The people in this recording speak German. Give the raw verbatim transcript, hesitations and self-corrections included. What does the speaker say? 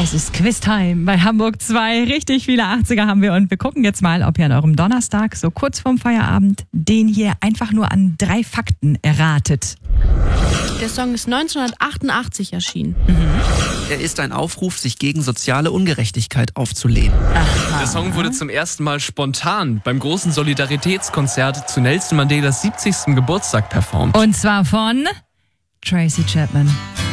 Es ist Quiztime bei Hamburg zwei. Richtig viele achtziger haben wir und wir gucken jetzt mal, ob ihr an eurem Donnerstag, so kurz vorm Feierabend, den hier einfach nur an drei Fakten erratet. Der Song ist neunzehnhundertachtundachtzig erschienen. Mhm. Er ist ein Aufruf, sich gegen soziale Ungerechtigkeit aufzulehnen. Aha. Der Song wurde zum ersten Mal spontan beim großen Solidaritätskonzert zu Nelson Mandelas siebzigsten Geburtstag performt. Und zwar von Tracy Chapman.